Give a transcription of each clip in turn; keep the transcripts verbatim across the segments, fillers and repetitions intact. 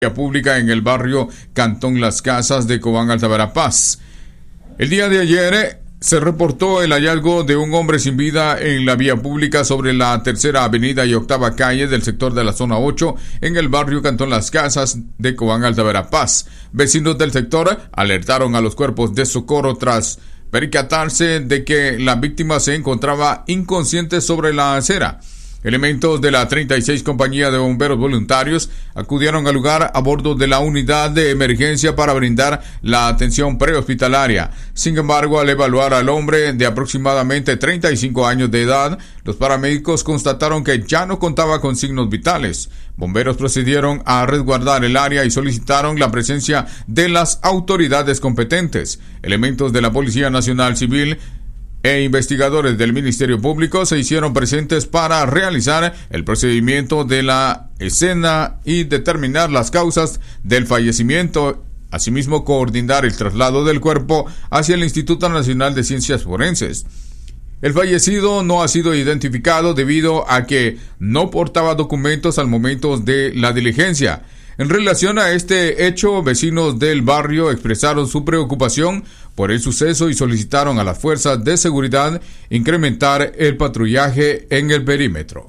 pública en el barrio Cantón Las Casas de Cobán, Alta Verapaz. El día de ayer se reportó el hallazgo de un hombre sin vida en la vía pública sobre la Tercera Avenida y Octava Calle del sector de la Zona ocho en el barrio Cantón Las Casas de Cobán, Alta Verapaz. Vecinos del sector alertaron a los cuerpos de socorro tras percatarse de que la víctima se encontraba inconsciente sobre la acera. Elementos de la treinta y seis Compañía de Bomberos Voluntarios acudieron al lugar a bordo de la unidad de emergencia para brindar la atención prehospitalaria. Sin embargo, al evaluar al hombre de aproximadamente treinta y cinco años de edad, los paramédicos constataron que ya no contaba con signos vitales. Bomberos procedieron a resguardar el área y solicitaron la presencia de las autoridades competentes. Elementos de la Policía Nacional Civil e investigadores del Ministerio Público se hicieron presentes para realizar el procedimiento de la escena y determinar las causas del fallecimiento. Asimismo, coordinar el traslado del cuerpo hacia el Instituto Nacional de Ciencias Forenses. El fallecido no ha sido identificado debido a que no portaba documentos al momento de la diligencia. En relación a este hecho, vecinos del barrio expresaron su preocupación por el suceso y solicitaron a las fuerzas de seguridad incrementar el patrullaje en el perímetro.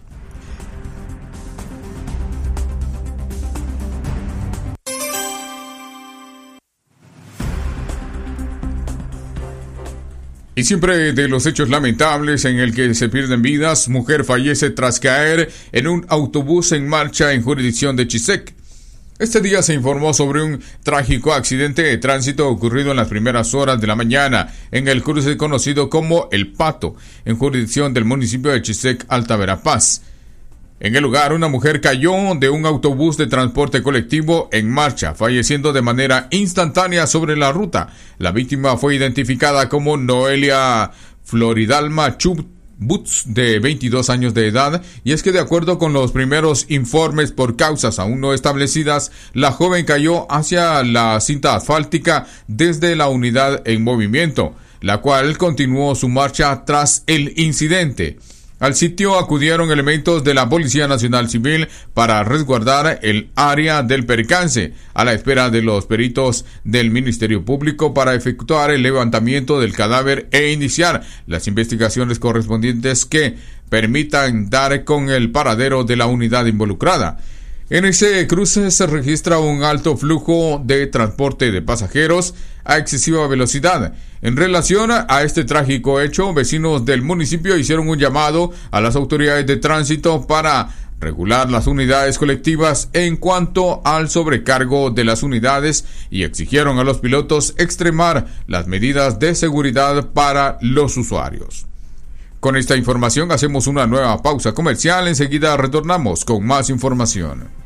Y siempre de los hechos lamentables en el que se pierden vidas, mujer fallece tras caer en un autobús en marcha en jurisdicción de Chisec. Este día se informó sobre un trágico accidente de tránsito ocurrido en las primeras horas de la mañana en el cruce conocido como El Pato, en jurisdicción del municipio de Chisec, Alta Verapaz. En el lugar, una mujer cayó de un autobús de transporte colectivo en marcha, falleciendo de manera instantánea sobre la ruta. La víctima fue identificada como Noelia Floridalma Chub Butz, de veintidós años de edad, y es que de acuerdo con los primeros informes por causas aún no establecidas, la joven cayó hacia la cinta asfáltica desde la unidad en movimiento, la cual continuó su marcha tras el incidente. Al sitio acudieron elementos de la Policía Nacional Civil para resguardar el área del percance, a la espera de los peritos del Ministerio Público para efectuar el levantamiento del cadáver e iniciar las investigaciones correspondientes que permitan dar con el paradero de la unidad involucrada. En ese cruce se registra un alto flujo de transporte de pasajeros a excesiva velocidad. En relación a este trágico hecho, vecinos del municipio hicieron un llamado a las autoridades de tránsito para regular las unidades colectivas en cuanto al sobrecargo de las unidades y exigieron a los pilotos extremar las medidas de seguridad para los usuarios. Con esta información hacemos una nueva pausa comercial. Enseguida retornamos con más información.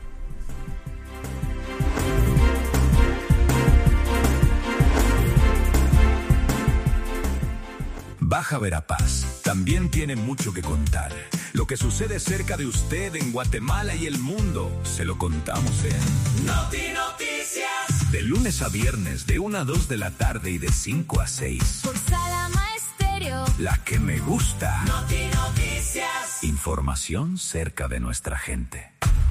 Baja Verapaz también tiene mucho que contar. Lo que sucede cerca de usted en Guatemala y el mundo, se lo contamos en Noti Noticias. De lunes a viernes, de una a dos de la tarde y de cinco a seis. Por Salama Estéreo. La que me gusta. Noti Noticias. Información cerca de nuestra gente.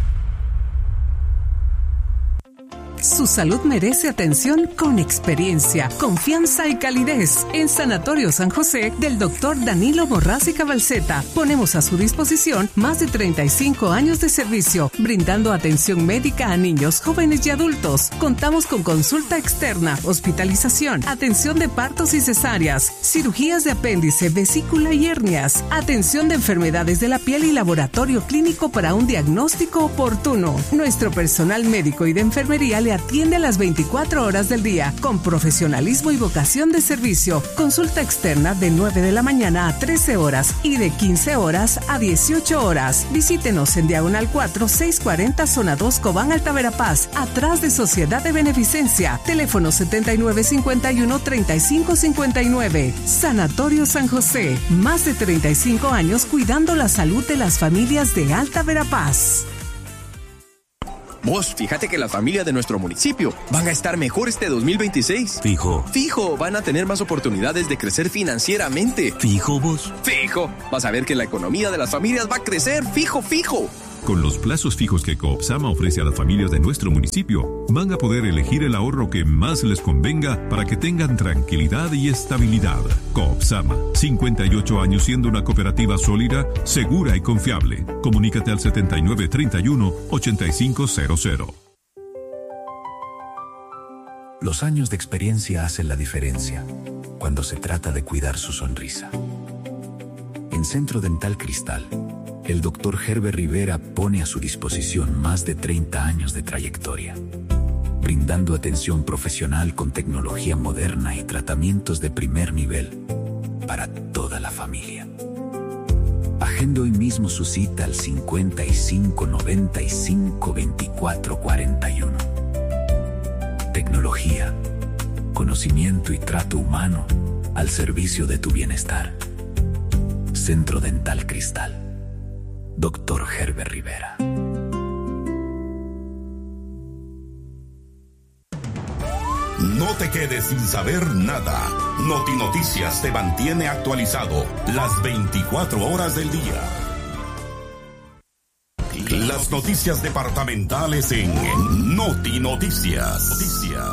Su salud merece atención con experiencia, confianza y calidez. En Sanatorio San José del doctor Danilo Borrás y Cabalceta ponemos a su disposición más de treinta y cinco años de servicio, brindando atención médica a niños, jóvenes y adultos. Contamos con consulta externa, hospitalización, atención de partos y cesáreas, cirugías de apéndice, vesícula y hernias, atención de enfermedades de la piel y laboratorio clínico para un diagnóstico oportuno. Nuestro personal médico y de enfermería le atiende a las veinticuatro horas del día con profesionalismo y vocación de servicio. Consulta externa de nueve de la mañana a trece horas y de quince horas a dieciocho horas. Visítenos en Diagonal cuatro, seiscientos cuarenta, Zona dos, Cobán, Alta Verapaz, atrás de Sociedad de Beneficencia. Teléfono setenta y nueve cincuenta y uno, treinta y cinco cincuenta y nueve. Sanatorio San José. Más de treinta y cinco años cuidando la salud de las familias de Alta Verapaz. Vos, fíjate que la familia de nuestro municipio van a estar mejor este dos mil veintiséis. Fijo. Fijo, van a tener más oportunidades de crecer financieramente. Fijo vos. Fijo, vas a ver que la economía de las familias va a crecer, fijo, fijo. Con los plazos fijos que Coopsama ofrece a las familias de nuestro municipio, van a poder elegir el ahorro que más les convenga para que tengan tranquilidad y estabilidad. Coopsama, cincuenta y ocho años siendo una cooperativa sólida, segura y confiable. Comunícate al setenta y nueve treinta y uno ochenta y cinco cero cero. Los años de experiencia hacen la diferencia cuando se trata de cuidar su sonrisa. En Centro Dental Cristal, el doctor Herbert Rivera pone a su disposición más de treinta años de trayectoria, brindando atención profesional con tecnología moderna y tratamientos de primer nivel para toda la familia. Agende hoy mismo su cita al cincuenta y cinco noventa y cinco veinticuatro cuarenta y uno. Tecnología, conocimiento y trato humano al servicio de tu bienestar. Centro Dental Cristal. doctor Herbert Rivera. No te quedes sin saber nada. Noti Noticias te mantiene actualizado las veinticuatro horas del día. Las noticias departamentales en Noti Noticias. Noticias.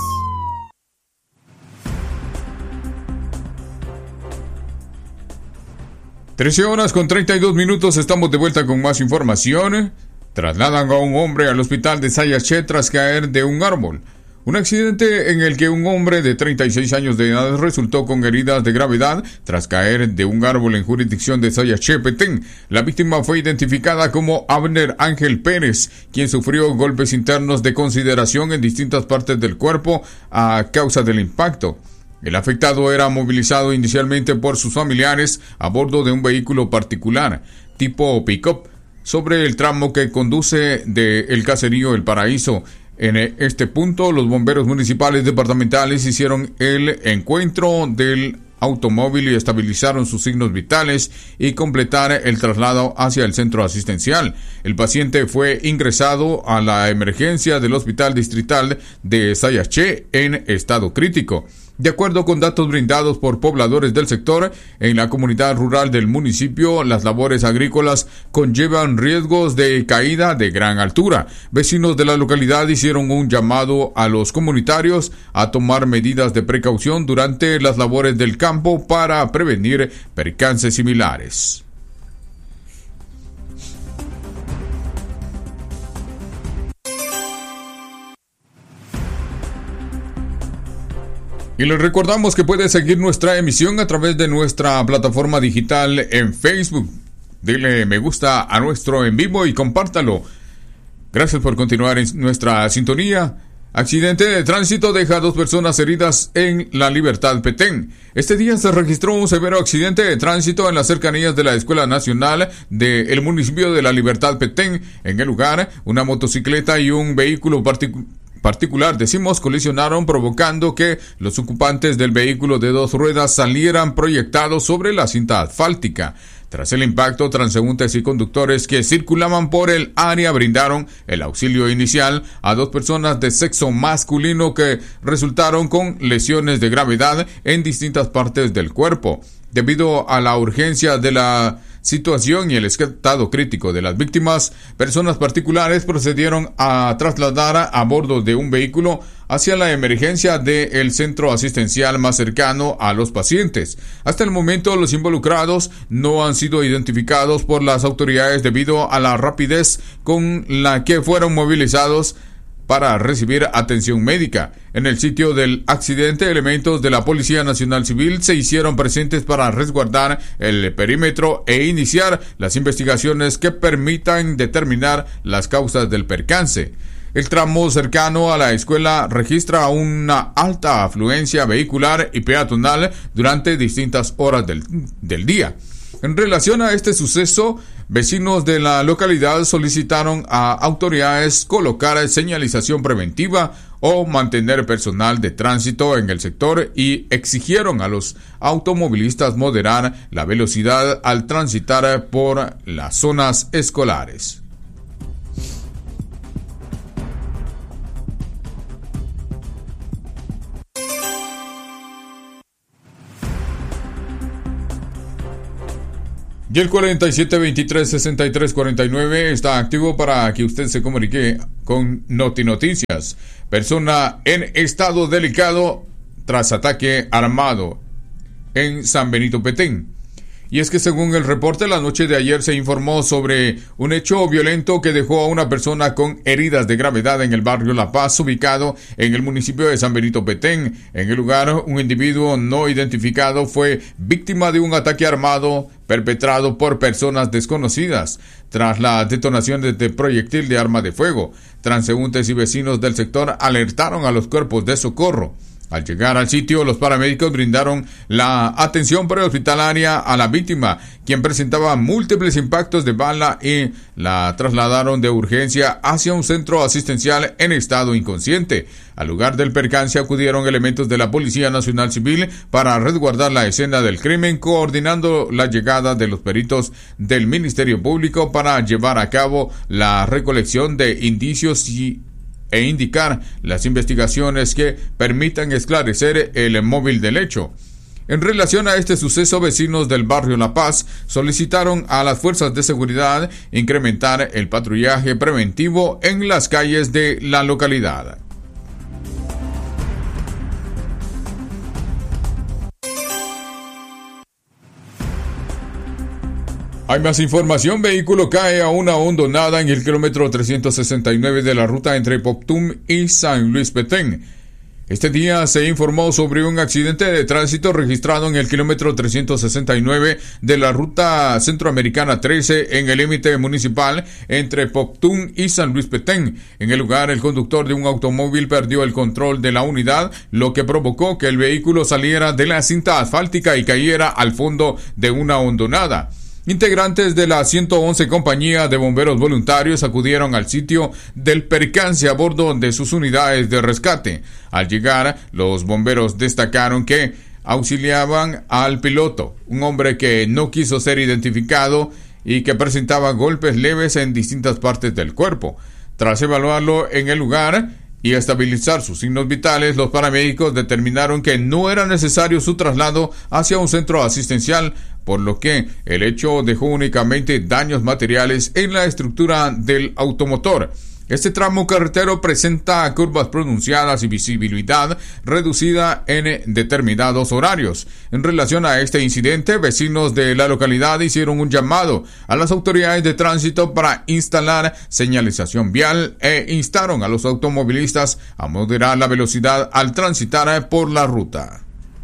trece horas con treinta y dos minutos, estamos de vuelta con más información. Trasladan a un hombre al hospital de Sayaché tras caer de un árbol. Un accidente en el que un hombre de treinta y seis años de edad resultó con heridas de gravedad tras caer de un árbol en jurisdicción de Sayaché, Petén. La víctima fue identificada como Abner Ángel Pérez, quien sufrió golpes internos de consideración en distintas partes del cuerpo a causa del impacto. El afectado era movilizado inicialmente por sus familiares a bordo de un vehículo particular, tipo pick-up, sobre el tramo que conduce de El Caserío El Paraíso. En este punto, los bomberos municipales departamentales hicieron el encuentro del automóvil y estabilizaron sus signos vitales y completar el traslado hacia el centro asistencial. El paciente fue ingresado a la emergencia del Hospital Distrital de Sayaché en estado crítico. De acuerdo con datos brindados por pobladores del sector, en la comunidad rural del municipio, las labores agrícolas conllevan riesgos de caída de gran altura. Vecinos de la localidad hicieron un llamado a los comunitarios a tomar medidas de precaución durante las labores del campo para prevenir percances similares. Y les recordamos que puede seguir nuestra emisión a través de nuestra plataforma digital en Facebook. Dile me gusta a nuestro en vivo y compártalo. Gracias por continuar en nuestra sintonía. Accidente de tránsito deja a dos personas heridas en La Libertad, Petén. Este día se registró un severo accidente de tránsito en las cercanías de la Escuela Nacional del municipio de La Libertad, Petén. En el lugar, una motocicleta y un vehículo particular particular, decimos, colisionaron, provocando que los ocupantes del vehículo de dos ruedas salieran proyectados sobre la cinta asfáltica. Tras el impacto, transeúntes y conductores que circulaban por el área brindaron el auxilio inicial a dos personas de sexo masculino que resultaron con lesiones de gravedad en distintas partes del cuerpo. Debido a la urgencia de la situación y el estado crítico de las víctimas, personas particulares procedieron a trasladar a bordo de un vehículo hacia la emergencia del centro asistencial más cercano a los pacientes. Hasta el momento, los involucrados no han sido identificados por las autoridades debido a la rapidez con la que fueron movilizados para recibir atención médica. En el sitio del accidente, elementos de la Policía Nacional Civil se hicieron presentes para resguardar el perímetro e iniciar las investigaciones que permitan determinar las causas del percance. El tramo cercano a la escuela registra una alta afluencia vehicular y peatonal durante distintas horas del, del día. En relación a este suceso, vecinos de la localidad solicitaron a autoridades colocar señalización preventiva o mantener personal de tránsito en el sector y exigieron a los automovilistas moderar la velocidad al transitar por las zonas escolares. Y el cuarenta y siete veintitrés sesenta y tres cuarenta y nueve está activo para que usted se comunique con Noti Noticias. Persona en estado delicado tras ataque armado en San Benito Petén. Y es que según el reporte, la noche de ayer se informó sobre un hecho violento que dejó a una persona con heridas de gravedad en el barrio La Paz, ubicado en el municipio de San Benito Petén. En el lugar, un individuo no identificado fue víctima de un ataque armado perpetrado por personas desconocidas. Tras las detonaciones de proyectil de arma de fuego, transeúntes y vecinos del sector alertaron a los cuerpos de socorro. Al llegar al sitio, los paramédicos brindaron la atención prehospitalaria a la víctima, quien presentaba múltiples impactos de bala, y la trasladaron de urgencia hacia un centro asistencial en estado inconsciente. Al lugar del percance acudieron elementos de la Policía Nacional Civil para resguardar la escena del crimen, coordinando la llegada de los peritos del Ministerio Público para llevar a cabo la recolección de indicios y e indicar las investigaciones que permitan esclarecer el móvil del hecho. En relación a este suceso, vecinos del barrio La Paz solicitaron a las fuerzas de seguridad incrementar el patrullaje preventivo en las calles de la localidad. Hay más información. Vehículo cae a una hondonada en el kilómetro trescientos sesenta y nueve de la ruta entre Poctum y San Luis Petén. Este día se informó sobre un accidente de tránsito registrado en el kilómetro trescientos sesenta y nueve de la ruta centroamericana trece en el límite municipal entre Poctum y San Luis Petén. En el lugar, el conductor de un automóvil perdió el control de la unidad, lo que provocó que el vehículo saliera de la cinta asfáltica y cayera al fondo de una hondonada. Integrantes de la ciento once Compañía de Bomberos Voluntarios acudieron al sitio del percance a bordo de sus unidades de rescate. Al llegar, los bomberos destacaron que auxiliaban al piloto, un hombre que no quiso ser identificado y que presentaba golpes leves en distintas partes del cuerpo. Tras evaluarlo en el lugar y estabilizar sus signos vitales, los paramédicos determinaron que no era necesario su traslado hacia un centro asistencial, por lo que el hecho dejó únicamente daños materiales en la estructura del automotor. Este tramo carretero presenta curvas pronunciadas y visibilidad reducida en determinados horarios. En relación a este incidente, vecinos de la localidad hicieron un llamado a las autoridades de tránsito para instalar señalización vial e instaron a los automovilistas a moderar la velocidad al transitar por la ruta.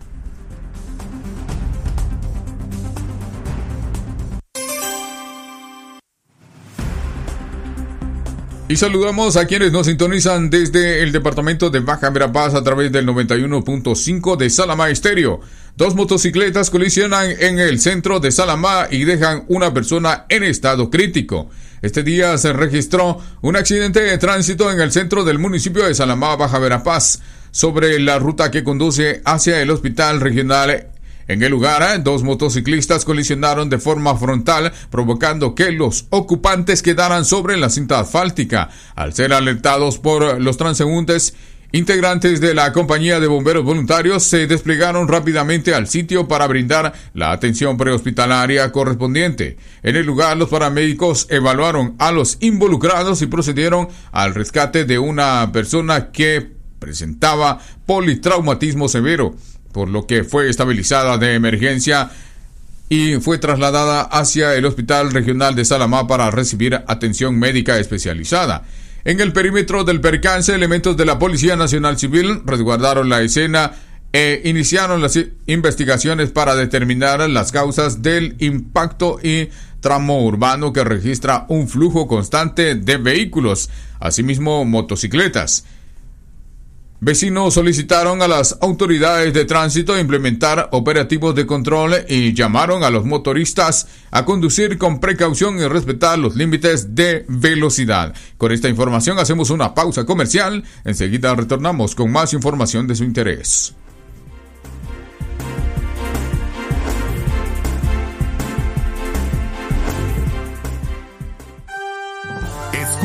Y saludamos a quienes nos sintonizan desde el departamento de Baja Verapaz a través del noventa y uno punto cinco de Salamá Estéreo. Dos motocicletas colisionan en el centro de Salamá y dejan una persona en estado crítico. Este día se registró un accidente de tránsito en el centro del municipio de Salamá, Baja Verapaz, sobre la ruta que conduce hacia el Hospital Regional. En el lugar, dos motociclistas colisionaron de forma frontal, provocando que los ocupantes quedaran sobre la cinta asfáltica. Al ser alertados por los transeúntes, integrantes de la Compañía de Bomberos Voluntarios se desplegaron rápidamente al sitio para brindar la atención prehospitalaria correspondiente. En el lugar, los paramédicos evaluaron a los involucrados y procedieron al rescate de una persona que presentaba politraumatismo severo, por lo que fue estabilizada de emergencia y fue trasladada hacia el Hospital Regional de Salamá para recibir atención médica especializada. En el perímetro del percance, elementos de la Policía Nacional Civil resguardaron la escena e iniciaron las investigaciones para determinar las causas del impacto y tramo urbano que registra un flujo constante de vehículos, asimismo motocicletas. Vecinos solicitaron a las autoridades de tránsito implementar operativos de control y llamaron a los motoristas a conducir con precaución y respetar los límites de velocidad. Con esta información hacemos una pausa comercial. Enseguida retornamos con más información de su interés.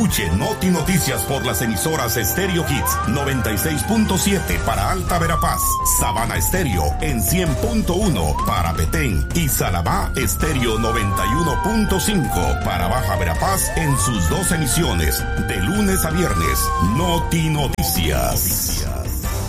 Escuche Noti Noticias por las emisoras Stereo Hits noventa y seis punto siete para Alta Verapaz, Sabana Estéreo en cien punto uno para Petén y Salabá Estéreo noventa y uno punto cinco para Baja Verapaz en sus dos emisiones de lunes a viernes. Noti Noticias.